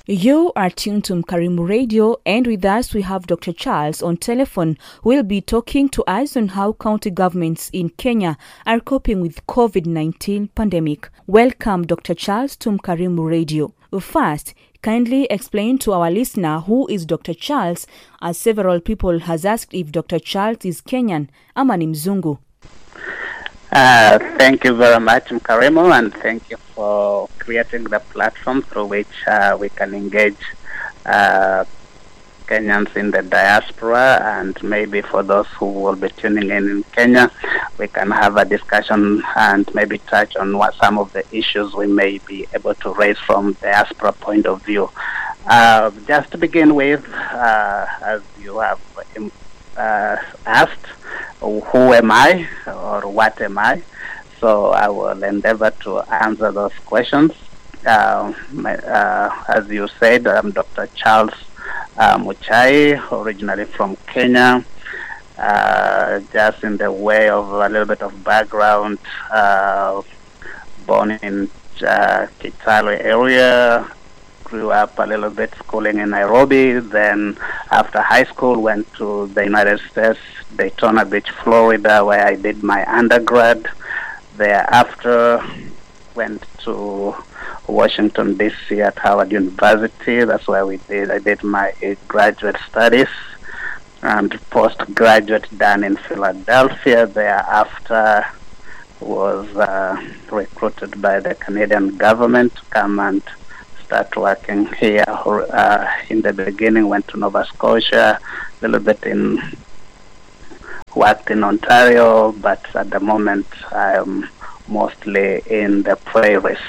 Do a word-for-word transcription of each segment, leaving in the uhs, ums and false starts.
You are tuned to Mkarimu Radio, and with us we have Doctor Charles on telephone, who will be talking to us on how county governments in Kenya are coping with COVID nineteen pandemic. Welcome, Doctor Charles, to Mkarimu Radio. First, kindly explain to our listener who is Doctor Charles, as several people has asked if Doctor Charles is Kenyan ama ni mzungu. Uh, thank you very much, Mkarimu, and thank you for creating the platform through which uh, we can engage uh, Kenyans in the diaspora, and maybe for those who will be tuning in in Kenya, we can have a discussion and maybe touch on what some of the issues we may be able to raise from diaspora point of view. Uh, just to begin with, uh, as you have uh, asked, who am I or what am I? So I will endeavor to answer those questions. Uh, my, uh, as you said, I'm Doctor Charles uh, Muchai, originally from Kenya. Uh, just in the way of a little bit of background, uh, born in uh, Kitale area, grew up a little bit schooling in Nairobi, then after high school went to the United States, Daytona Beach, Florida, where I did my undergrad. Thereafter went to Washington, D C at Howard University. That's where we did, I did my graduate studies, and postgraduate done in Philadelphia. Thereafter was uh, recruited by the Canadian government to come and start working here. Uh, in the beginning, went to Nova Scotia, a little bit in, worked in Ontario, but at the moment I'm mostly in the prairies.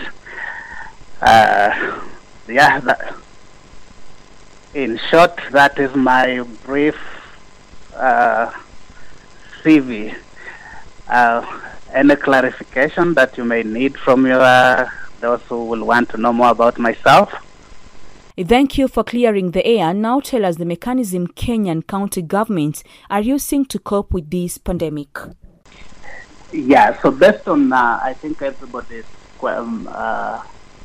Uh, yeah, that, in short, that is my brief uh, C V. Uh, any clarification that you may need from your uh, those who will want to know more about myself? Thank you for clearing the air. Now tell us the mechanism Kenyan county governments are using to cope with this pandemic. Yeah, so based on, uh, I think everybody's, um, uh,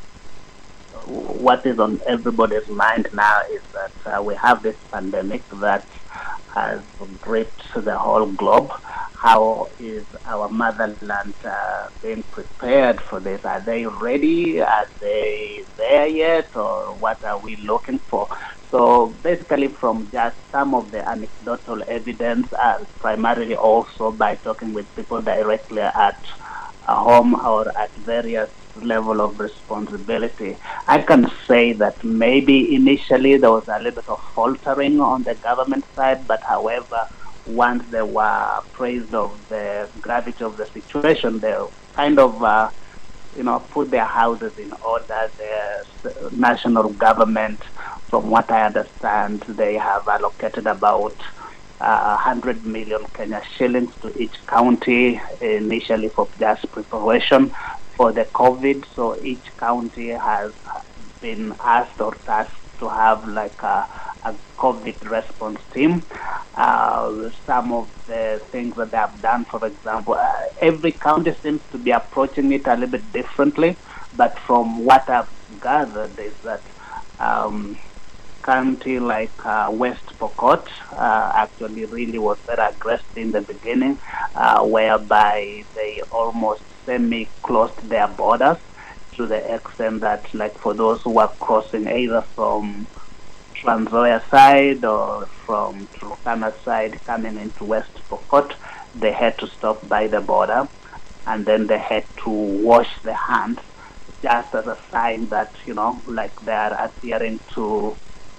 what is on everybody's mind now is that uh, we have this pandemic that has gripped the whole globe. How is our motherland uh, being prepared for this? Are they ready? Are they there yet? Or what are we looking for? So basically from just some of the anecdotal evidence, and primarily also by talking with people directly at home or at various level of responsibility, I can say that maybe initially there was a little bit of faltering on the government side, but however, once they were appraised of the gravity of the situation, they kind of, uh, you know, put their houses in order. The national government, from what I understand, they have allocated about uh, one hundred million Kenya shillings to each county initially for just preparation for the COVID. So each county has been asked or tasked to have like a, a COVID response team. Uh, some of the things that they have done, for example, uh, every county seems to be approaching it a little bit differently, but from what I've gathered is that um, county like uh, West Pokot uh, actually really was very aggressive in the beginning, uh, whereby they almost semi-closed their borders to the extent that, like, for those who are crossing either from Trans Nzoia side or from Turkana side coming into West Pokot, they had to stop by the border, and then they had to wash their hands just as a sign that, you know, like they are adhering to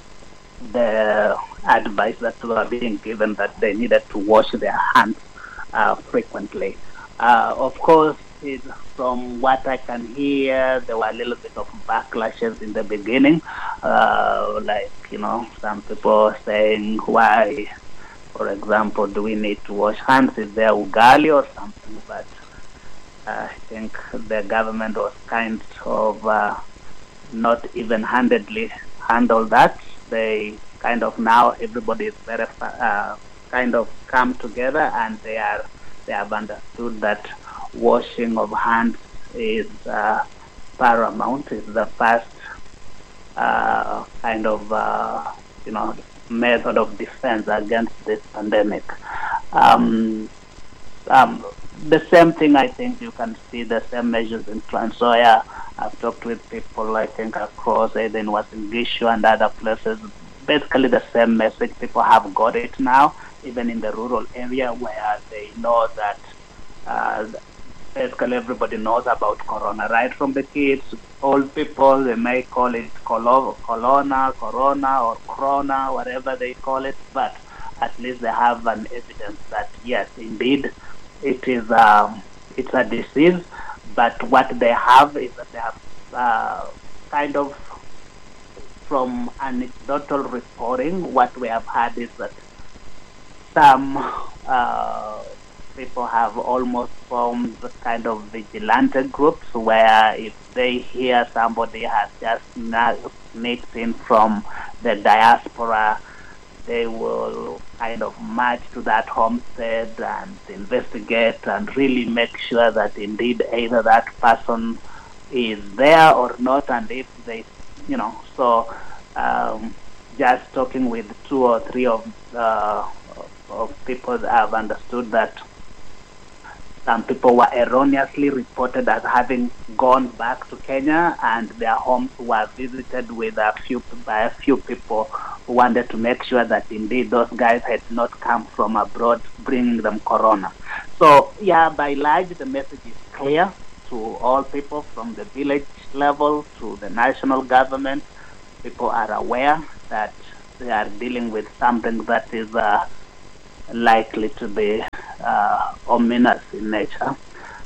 the advice that were being given that they needed to wash their hands uh, frequently. Uh, of course, it, from what I can hear, there were a little bit of backlashes in the beginning, uh, like, you know, some people saying, why, for example, do we need to wash hands? Is there ugali or something? But uh, I think the government was kind of uh, not even-handedly handled that. They kind of now, everybody is very uh, kind of come together, and they are they have understood that washing of hands is uh, paramount, is the first uh, kind of, uh, you know, method of defense against this pandemic. Um, um, the same thing, I think you can see the same measures in Trans Nzoia. I've talked with people, I think, across either in Uasin Gishu and other places. Basically the same message. People have got it now, even in the rural area where they know that uh, basically everybody knows about corona, right from the kids, old people. They may call it colo- corona, corona, or corona, whatever they call it, but at least they have an evidence that yes, indeed, it is um, it's a disease. But what they have is that they have uh, kind of, from anecdotal reporting, what we have had is that some uh, people have almost formed kind of vigilante groups where if they hear somebody has just sneaked in from the diaspora, they will kind of march to that homestead and investigate and really make sure that indeed either that person is there or not, and if they, you know, so um, just talking with two or three of uh, of people, I've understood that some people were erroneously reported as having gone back to Kenya, and their homes were visited with a few by a few people who wanted to make sure that indeed those guys had not come from abroad bringing them corona. So yeah, by large, the message is clear to all people from the village level to the national government. People are aware that they are dealing with something that is uh, likely to be uh, ominous in nature.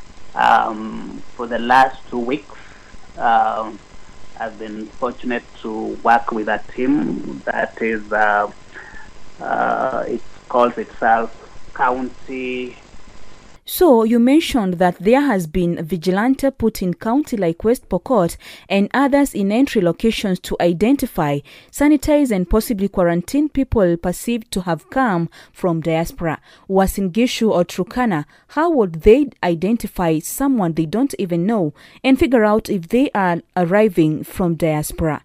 Um, for the last two weeks, um, I've been fortunate to work with a team that is, uh, uh, it calls itself County. So you mentioned that there has been vigilante put in county like West Pokot and others in entry locations to identify, sanitize and possibly quarantine people perceived to have come from diaspora. Uasin Gishu or Turkana, how would they identify someone they don't even know and figure out if they are arriving from diaspora?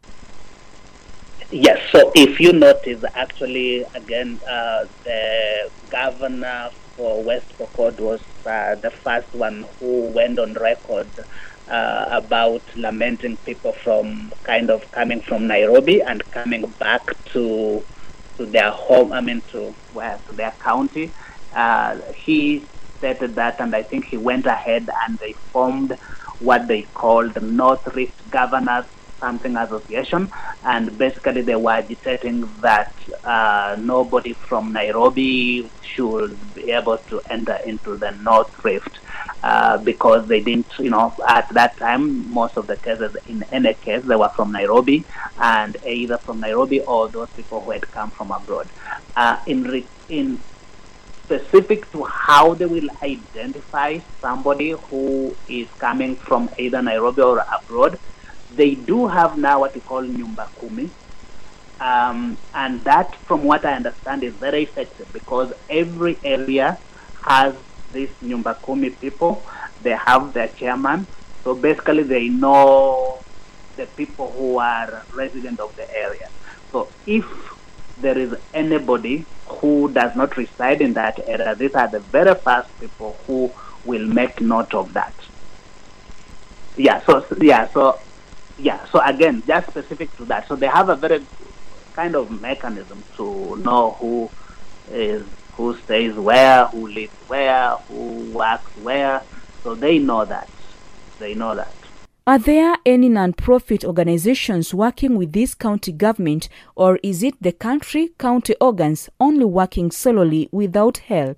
Yes, so if you notice, actually, again, uh, the governor for West Pokot was uh, the first one who went on record uh, about lamenting people from kind of coming from Nairobi and coming back to to their home, I mean to where to their county. Uh, he stated that, and I think he went ahead and they formed what they called the North Rift Governors Something Association, and basically they were agitating that uh, nobody from Nairobi should be able to enter into the North Rift uh, because they didn't, you know, at that time, most of the cases, in any case, they were from Nairobi, and either from Nairobi or those people who had come from abroad. Uh, in, re- in specific to how they will identify somebody who is coming from either Nairobi or abroad, they do have now what we call Nyumba Kumi, um, and that, from what I understand, is very effective because every area has these Nyumba Kumi people. They have their chairman, so basically they know the people who are residents of the area. So if there is anybody who does not reside in that area, these are the very first people who will make note of that. Yeah. So yeah. So. Yeah, so again, just specific to that. So they have a very kind of mechanism to know who is who stays where, who lives where, who works where. So they know that. They know that. Are there any non-profit organizations working with this county government, or is it the country county organs only working solely without help?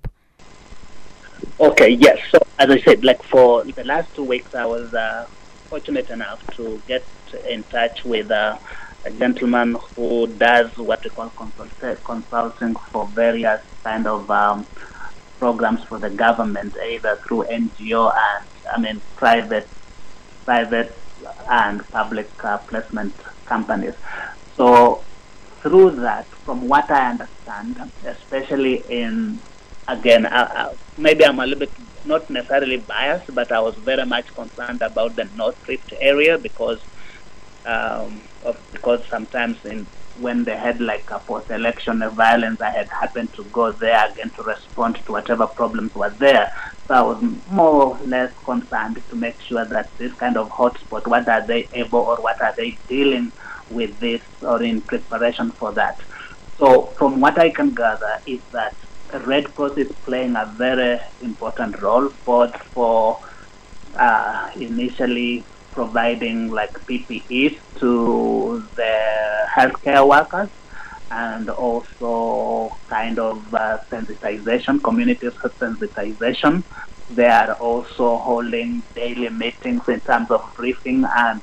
Okay, yes. So as I said, like for the last two weeks, I was uh, fortunate enough to get in touch with uh, a gentleman who does what we call consult- consulting for various kind of um, programs for the government, either through N G O and I mean private, private and public uh, placement companies. So through that, from what I understand, especially in again, uh, uh, maybe I'm a little bit not necessarily biased, but I was very much concerned about the North Rift area because um, of, because sometimes in when they had like a post-election violence, I had happened to go there again to respond to whatever problems were there. So I was more or less concerned to make sure that this kind of hotspot, what are they able or what are they dealing with this or in preparation for that. So from what I can gather is that Red Cross is playing a very important role, both for uh, initially providing like P P Es to the healthcare workers, and also kind of uh, sensitization, community sensitization. They are also holding daily meetings in terms of briefing, and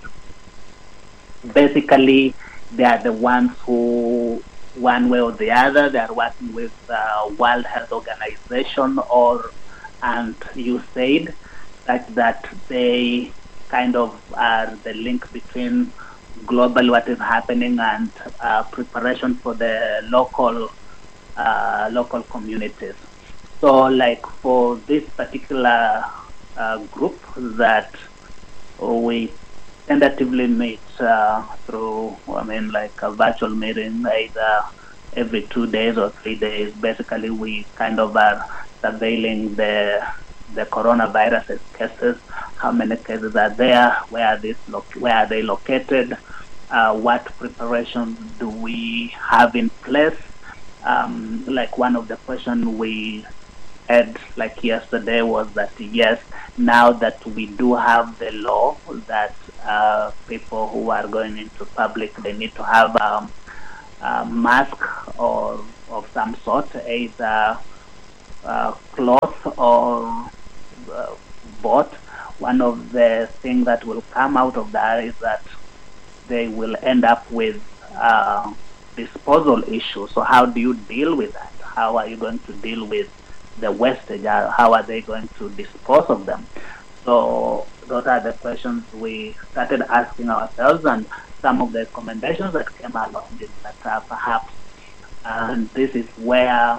basically they are the ones who, one way or the other, they are working with uh, World Health Organization or and U S A I D, such that they kind of are the link between global what is happening and uh, preparation for the local uh, local communities. So like for this particular uh, group that we tentatively meet uh, through, I mean, like a virtual meeting either every two days or three days. Basically, we kind of are surveilling the the coronavirus cases. How many cases are there? Where are these? Lo- where are they located? Uh, what preparations do we have in place? Um, like one of the questions we had like yesterday was that yes, now that we do have the law that uh, people who are going into public, they need to have um, a mask or of some sort, either uh, cloth or uh, both. One of the things that will come out of that is that they will end up with uh, disposal issues. So how do you deal with that? How are you going to deal with the wastage? How are they going to dispose of them? So those are the questions we started asking ourselves, and some of the recommendations that came along is that uh, perhaps, and this is where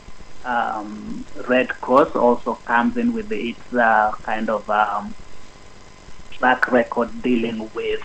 um, Red Cross also comes in with its uh, kind of um, track record dealing with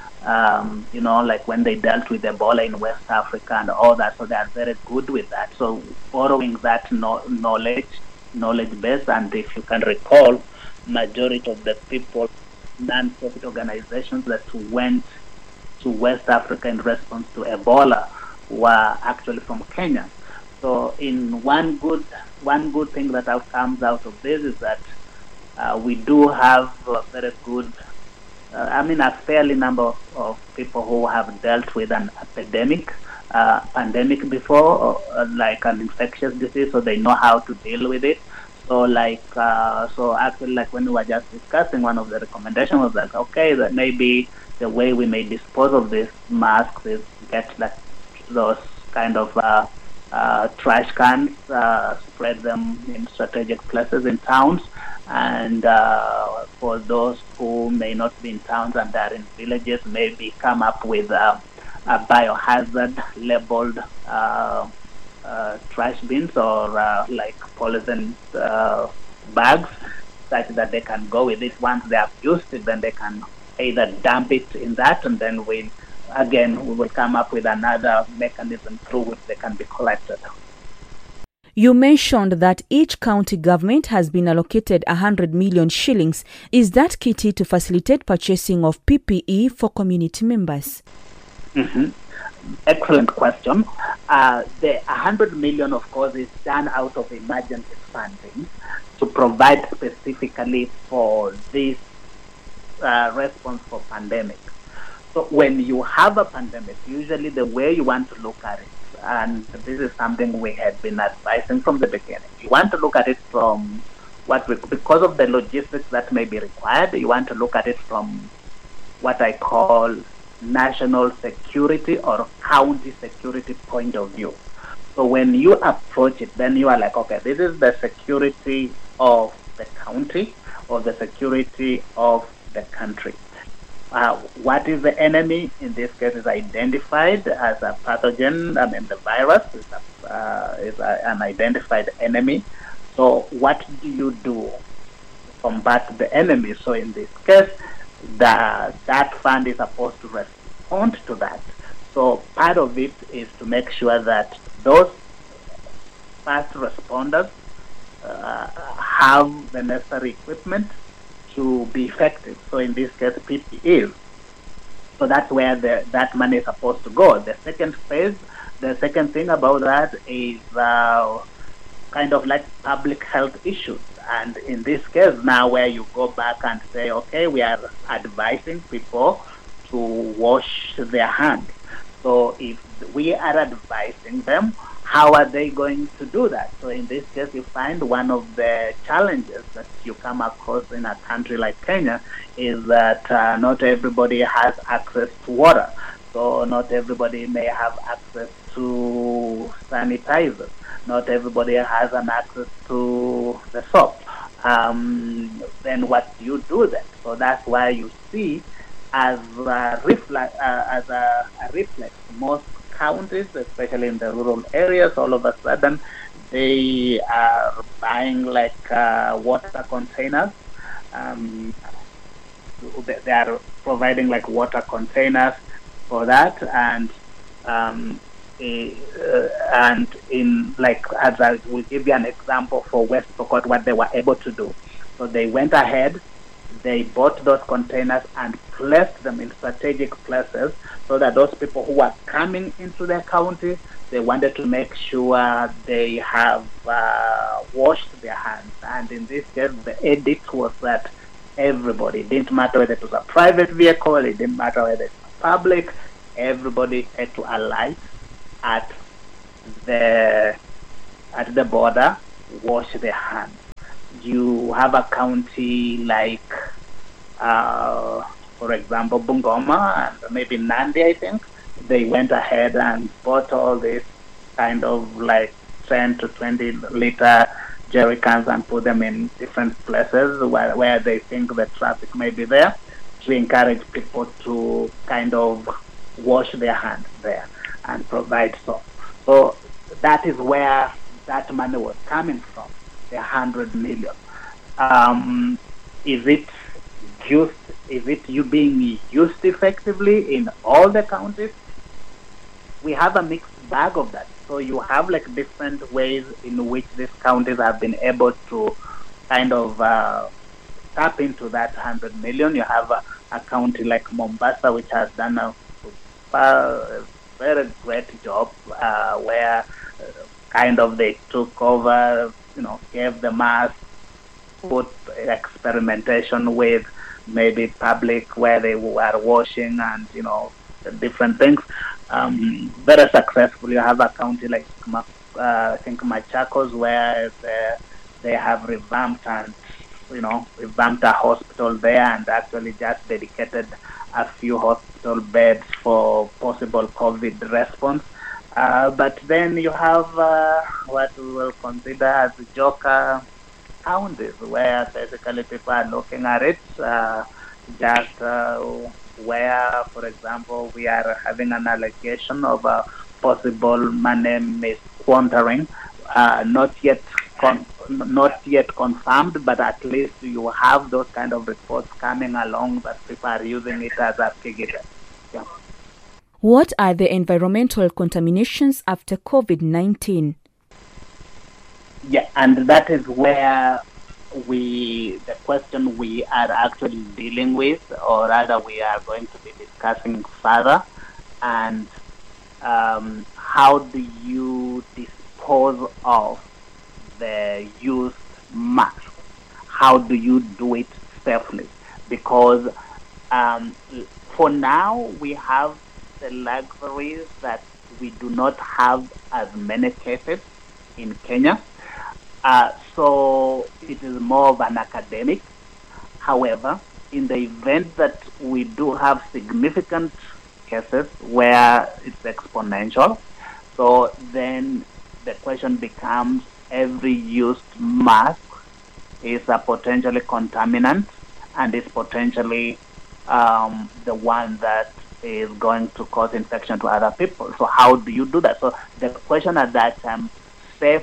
Um, you know, like when they dealt with Ebola in West Africa and all that, so they are very good with that. So borrowing that no- knowledge, knowledge base, and if you can recall, majority of the people, non-profit organizations that went to West Africa in response to Ebola were actually from Kenya. So in one good, one good thing that comes out of this is that uh, we do have a very good Uh, I mean, a fairly number of, of people who have dealt with an epidemic, uh, pandemic before, or, uh, like an infectious disease, so they know how to deal with it. So, like, uh, so actually, like when we were just discussing, one of the recommendations was like, okay, that maybe the way we may dispose of these masks is get like those kind of uh, uh, trash cans, uh, spread them in strategic places in towns. And uh, for those who may not be in towns and are in villages, maybe come up with uh, a biohazard labeled uh, uh, trash bins or uh, like polythene uh, bags, such that they can go with it. Once they have used it, then they can either dump it in that, and then we, again, we will come up with another mechanism through which they can be collected. You mentioned that each county government has been allocated one hundred million shillings. Is that kitty to facilitate purchasing of P P E for community members? Mm-hmm. Excellent question. Uh, the one hundred million, of course, is done out of emergency funding to provide specifically for this uh, response for pandemic. So when you have a pandemic, usually the way you want to look at it, and this is something we had been advising from the beginning. You want to look at it from what, we, because of the logistics that may be required, you want to look at it from what I call national security or county security point of view. So when you approach it, then you are like, okay, this is the security of the county or the security of the country. Uh, what is the enemy? In this case, is identified as a pathogen. I mean, the virus is, a, uh, is a, an identified enemy. So what do you do to combat the enemy? So in this case, the, that fund is supposed to res- respond to that. So part of it is to make sure that those first responders uh, have the necessary equipment to be effective. So in this case, P P Es. So that's where the, that money is supposed to go. The second phase, the second thing about that is uh, kind of like public health issues. And in this case now, where you go back and say, okay, we are advising people to wash their hands. So if we are advising them, how are they going to do that? So in this case, you find one of the challenges that you come across in a country like Kenya is that uh, not everybody has access to water. So not everybody may have access to sanitizers. Not everybody has an access to the soap. Um, then what do you do then? So that's why you see as a reflex, uh, as a, a reflex, most counties, especially in the rural areas, all of a sudden they are buying like uh, water containers. Um, they are providing like water containers for that, and um, uh, and in like as I will give you an example for West Pokot, what they were able to do. So they went ahead, they bought those containers and placed them in strategic places so that those people who are coming into the county, they wanted to make sure they have uh, washed their hands. And in this case, the edict was that everybody, it didn't matter whether it was a private vehicle, it didn't matter whether it was public, everybody had to alight at the at the border, wash their hands. You have a county like, uh, for example, Bungoma and maybe Nandi, I think. They went ahead and bought all these kind of like ten to twenty liter jerry cans and put them in different places where, where they think the traffic may be there, to encourage people to kind of wash their hands there and provide soap. So that is where that money was coming from, the one hundred million. Um, is it used, is it you being used effectively in all the counties? We have a mixed bag of that. So you have like different ways in which these counties have been able to kind of uh, tap into that one hundred million. You have a, a county like Mombasa, which has done a, a very great job uh, where uh, kind of they took over, you know, gave the mass, put experimentation with maybe public where they were washing and, you know, different things. Um, very successful. You have a county like, uh, I think, Machakos, where they, they have revamped and, you know, revamped a hospital there and actually just dedicated a few hospital beds for possible COVID response. Uh, but then you have uh, what we will consider as joker counties, where basically people are looking at it uh, just uh, where, for example, we are having an allegation of a possible money mis-squandering, uh, not yet con- not yet confirmed, but at least you have those kind of reports coming along that people are using it as a figure. Yeah. What are the environmental contaminations after COVID nineteen? Yeah, and that is where we, the question we are actually dealing with, or rather we are going to be discussing further, and um, how do you dispose of the used mask? How do you do it safely? Because um, for now we have the luxury that we do not have as many cases in Kenya. Uh, so it is more of an academic. However, in the event that we do have significant cases where it's exponential, so then the question becomes, every used mask is a potentially contaminant and is potentially um, the one that is going to cause infection to other people. So how do you do that? So the question at that time, safe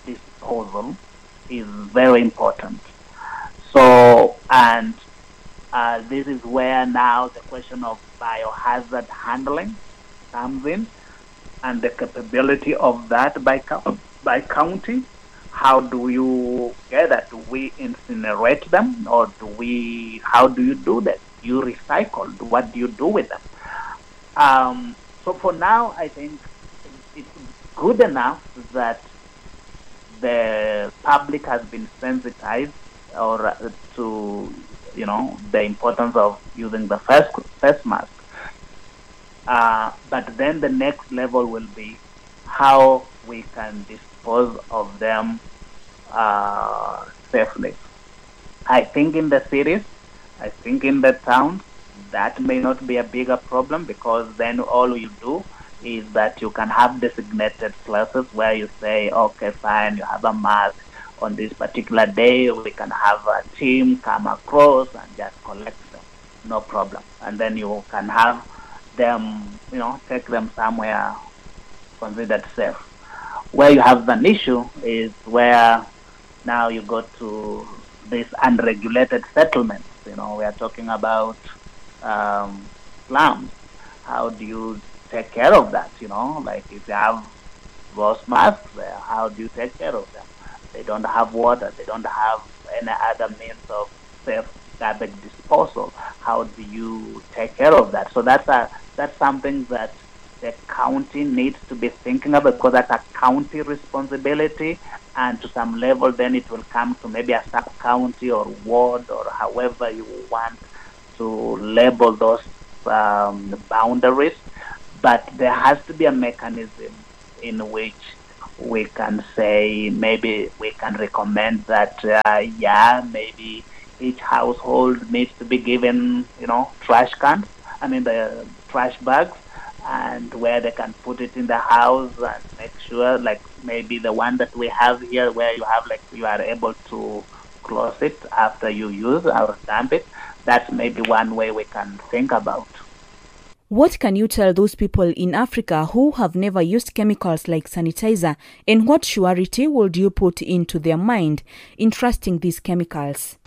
disposal, is very important. So, and Uh, this is where now the question of biohazard handling comes in, and the capability of that by co- by county. How do you get that? Do we incinerate them, or do we? How do you do that? You recycle. What do you do with them? Um, so for now, I think it's good enough that the public has been sensitized or uh, to, you know, the importance of using the face, face mask. Uh, but then the next level will be how we can dispose of them uh, safely. I think in the cities, I think in the towns, that may not be a bigger problem, because then all you do is that you can have designated places where you say, okay, fine, you have a mask on this particular day, we can have a team come across and just collect them, no problem. And then you can have them, you know, take them somewhere considered safe. Where you have an issue is where now you go to these unregulated settlements. You know, we are talking about um, slums. How do you take care of that? You know, like if you have those masks there, how do you take care of them? They don't have water. They don't have any other means of safe garbage disposal. How do you take care of that? So that's a that's something that the county needs to be thinking about, because that's a county responsibility, and to some level then it will come to maybe a sub-county or ward or however you want to label those um, boundaries. But there has to be a mechanism in which we can say, maybe we can recommend that, uh, yeah, maybe each household needs to be given, you know, trash cans, I mean the trash bags, and where they can put it in the house and make sure, like maybe the one that we have here, where you have like you are able to close it after you use or dump it. That's maybe one way we can think about. What can you tell those people in Africa who have never used chemicals like sanitizer, and what surety would you put into their mind in trusting these chemicals?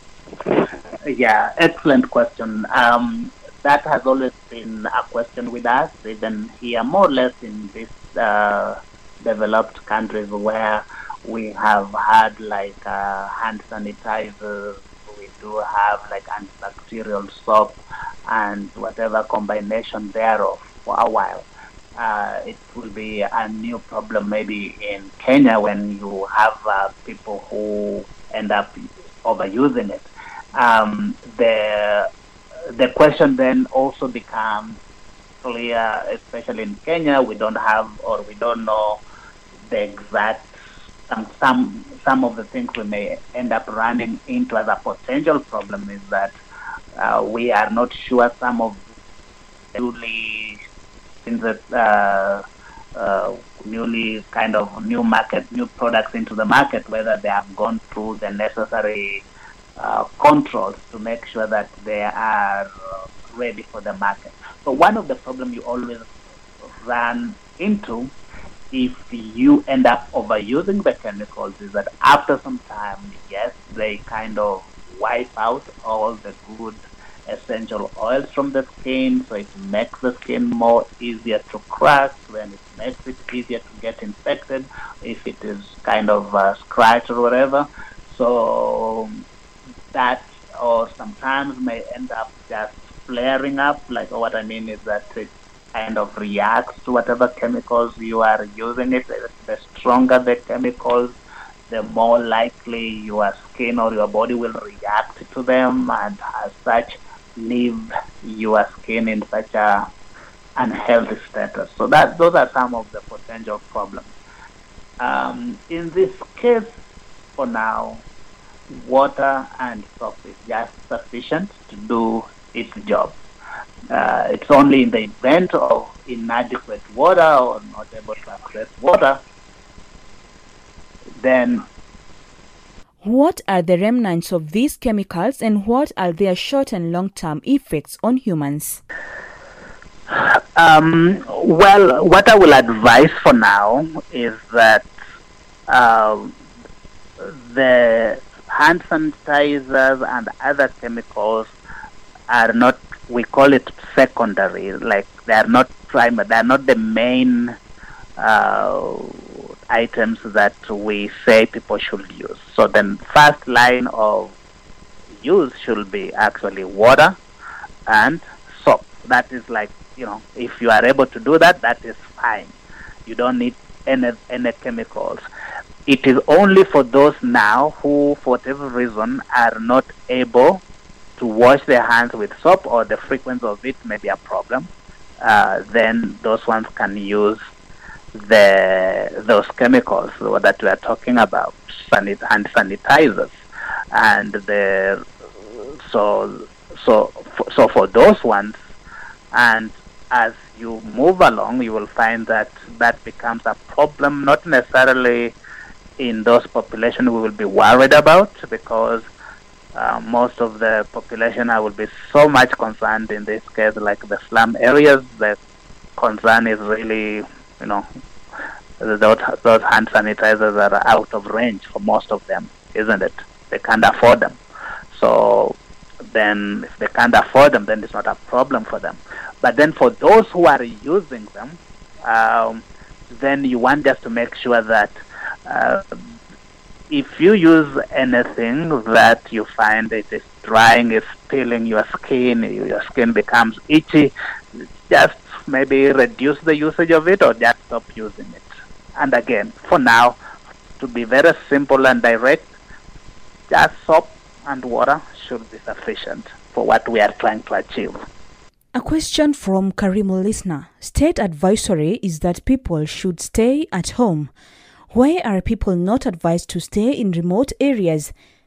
Yeah, excellent question. Um, that has always been a question with us, even here, more or less in these uh, developed countries where we have had like uh, hand sanitizers, we do have like antibacterial soap and whatever combination thereof for a while. Uh, it will be a new problem maybe in Kenya when you have uh, people who end up overusing it. Um, the the question then also becomes clear, especially in Kenya. We don't have, or we don't know the exact um, some some of the things we may end up running into as a potential problem is that uh, we are not sure some of newly in the uh, uh, newly kind of new market, new products into the market, whether they have gone through the necessary uh, controls to make sure that they are ready for the market. So one of the problems you always run into if you end up overusing the chemicals is that after some time, yes, they kind of wipe out all the good essential oils from the skin, so it makes the skin more easier to crack, then it makes it easier to get infected if it is kind of uh, scratched or whatever. So that, or sometimes may end up just flaring up. Like what I mean is that it kind of reacts to whatever chemicals you are using it. The stronger the chemicals, the more likely your skin or your body will react to them, and as such leave your skin in such a unhealthy status. So that those are some of the potential problems. Um, in this case, for now, water and soap is just sufficient to do its job. Uh, it's only in the event of inadequate water or not able to access water, then. What are the remnants of these chemicals, and what are their short and long-term effects on humans? Um, well, what I will advise for now is that uh, the hand sanitizers and other chemicals are not, we call it secondary, like they are not primary, they are not the main uh, items that we say people should use. So the first line of use should be actually water and soap. That is like, you know, if you are able to do that, that is fine. You don't need any, any chemicals. It is only for those now who, for whatever reason, are not able to wash their hands with soap, or the frequency of it may be a problem. Uh, then those ones can use the those chemicals that we are talking about, sanit- hand sanitizers, and the so so so for those ones. And as you move along, you will find that that becomes a problem, not necessarily in those populations we will be worried about, because uh, most of the population I will be so much concerned in this case, like the slum areas. The concern is really, you know, those, those hand sanitizers are out of range for most of them, isn't it? They can't afford them. So then if they can't afford them, then it's not a problem for them. But then for those who are using them, um, then you want just to make sure that uh, if you use anything that you find it is drying, is peeling your skin, your skin becomes itchy, just maybe reduce the usage of it or just stop using it. And again, for now, to be very simple and direct, just soap and water should be sufficient for what we are trying to achieve. A question from Karimu listener. State advisory is that people should stay at home. Why are people not advised to stay in remote areas?